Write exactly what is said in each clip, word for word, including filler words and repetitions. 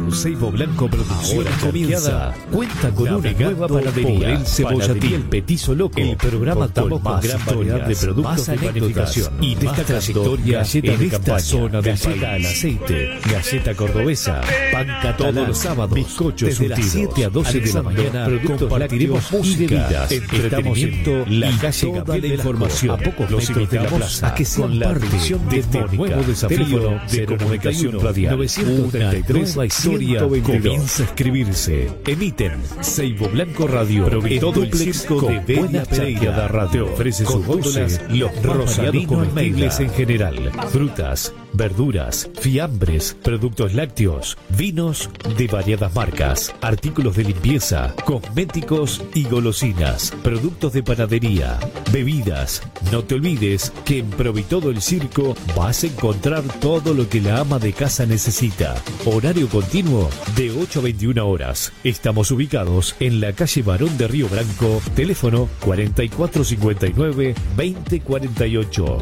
Con Seibo Blanco Producción ahora comienza. Cuenta con una nueva panadería. El Cebollatí, el Petizo Loco. El programa contamos con gran variedad de productos de panificación y destaca trayectoria en esta zona del galleta al aceite, galleta cordobesa, pan catalán, todos los sábados, bizcochos desde las siete a doce de la mañana. Productos lácteos y bebidas, entretenimiento, la calle Gabriel de la información. A pocos los invitamos a que sean parte de este nuevo desafío de comunicación radial. novecientos treinta y tres la historia comienza a escribirse. Emiten Seibo Blanco Radio, en todo el circo de buena charqueada radio. Ofrece sus góndolas los rosarinos comestibles en general, frutas, verduras, fiambres, productos lácteos, vinos de variadas marcas, artículos de limpieza, cosméticos y golosinas, productos de panadería, bebidas. No te olvides que en Provitodo el Circo vas a encontrar todo lo que la ama de casa necesita. Horario continuo de ocho a veintiuna horas. Estamos ubicados en la calle Barón de Río Branco, teléfono cuarenta y cuatro cincuenta y nueve veinte cuarenta y ocho.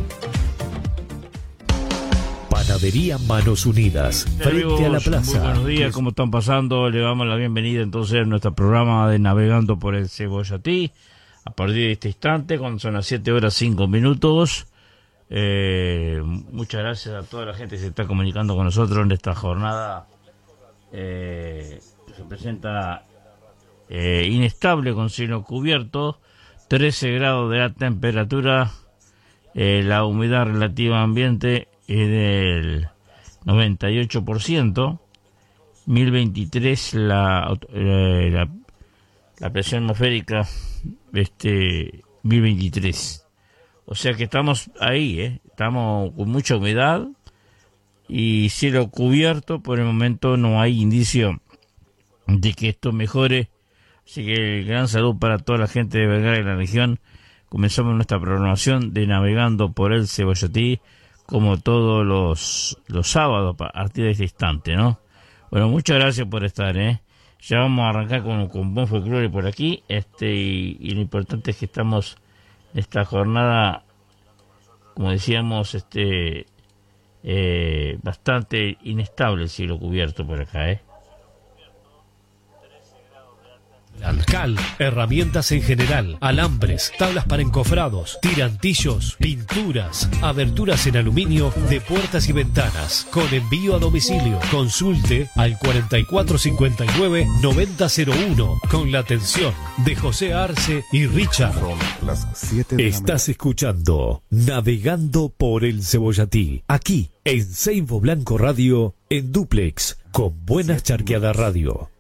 Panadería Manos Unidas, frente amigos, a la plaza. Muy buenos días, ¿cómo están pasando? Le damos la bienvenida entonces a nuestro programa de Navegando por el Cebollatí. A partir de este instante, cuando son las siete horas cinco minutos. Eh, muchas gracias a toda la gente que se está comunicando con nosotros en esta jornada. Eh, se presenta eh, inestable con cielo cubierto, trece grados de la temperatura, eh, la humedad relativa ambiente es del noventa y ocho por ciento, mil veintitrés la, eh, la, la presión atmosférica, este, mil veintitrés. O sea que estamos ahí, ¿eh? Estamos con mucha humedad y cielo cubierto. Por el momento no hay indicio de que esto mejore. Así que gran salud para toda la gente de Vergara y la región. Comenzamos nuestra programación de Navegando por el Cebollatí, como todos los, los sábados a partir de este instante, ¿no? Bueno, muchas gracias por estar, ¿eh? Ya vamos a arrancar con, con buen folclore por aquí. Este y, y lo importante es que estamos en esta jornada, como decíamos, este eh, bastante inestable el cielo cubierto por acá, ¿eh? Cal, herramientas en general, alambres, tablas para encofrados, tirantillos, pinturas, aberturas en aluminio de puertas y ventanas, con envío a domicilio. Consulte al cuarenta y cuatro cincuenta y nueve noventa cero uno con la atención de José Arce y Richard. Las siete de Estás escuchando Navegando por el Cebollatí, aquí en Seibo Blanco Radio, en Duplex, con Buenas Charqueadas Radio.